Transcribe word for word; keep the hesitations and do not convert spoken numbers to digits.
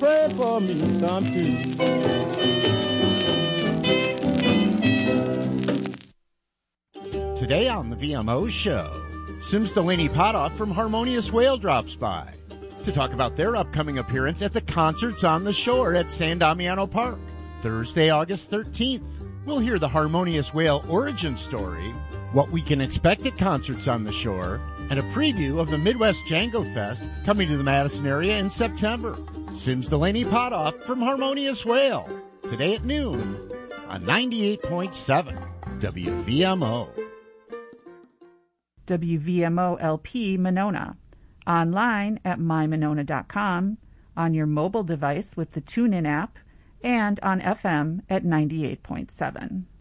pray for me some too. Today on the V M O Show, Sims Delaney Potoff from Harmonious Whale drops by to talk about their upcoming appearance at the Concerts on the Shore at San Damiano Park. Thursday, August thirteenth, we'll hear the Harmonious Whale origin story, what we can expect at Concerts on the Shore, and a preview of the Midwest Django Fest coming to the Madison area in September. Sims Delaney Potoff from Harmonious Whale, today at noon on ninety-eight point seven W V M O. W V M O L P Monona, online at my monona dot com, on your mobile device with the TuneIn app, and on F M at ninety-eight point seven.